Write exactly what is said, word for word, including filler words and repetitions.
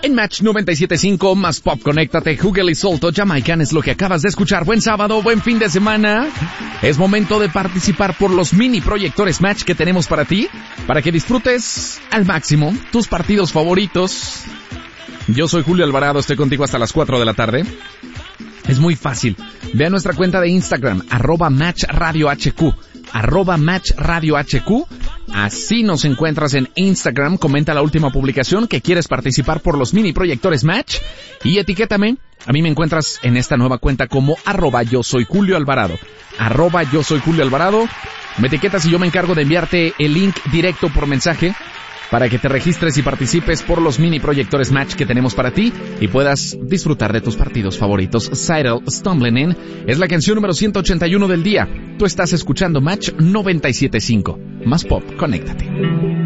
En Match noventa y siete punto cinco, más pop, conéctate, Hugel y Solto, Jamaican es lo que acabas de escuchar. Buen sábado, buen fin de semana. Es momento de participar por los mini proyectores Match que tenemos para ti, para que disfrutes al máximo tus partidos favoritos. Yo soy Julio Alvarado, estoy contigo hasta las cuatro de la tarde. Es muy fácil. Ve a nuestra cuenta de Instagram, arroba Match Radio H Q, arroba Match Radio H Q. Así nos encuentras en Instagram. Comenta la última publicación que quieres participar por los mini proyectores Match y etiquétame. A mí me encuentras en esta nueva cuenta como arroba Yo Soy Julio Alvarado. Arroba Yo Soy Julio Alvarado. Me etiquetas y yo me encargo de enviarte el link directo por mensaje para que te registres y participes por los mini proyectores Match que tenemos para ti y puedas disfrutar de tus partidos favoritos. Seidel, Stumbling In, es la canción número ciento ochenta y uno del día. Tú estás escuchando Match noventa y siete punto cinco. Más pop, conéctate.